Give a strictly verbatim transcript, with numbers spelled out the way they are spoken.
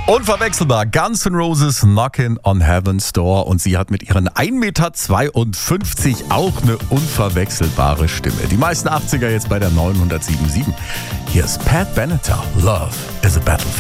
Unverwechselbar, Guns N' Roses Knockin' on Heaven's Door, und sie hat mit ihren ein Meter zweiundfünfzig auch eine unverwechselbare Stimme. Die meisten achtziger jetzt bei der neunhundertsieben Komma sieben. Hier ist Pat Benatar, Love is a Battlefield.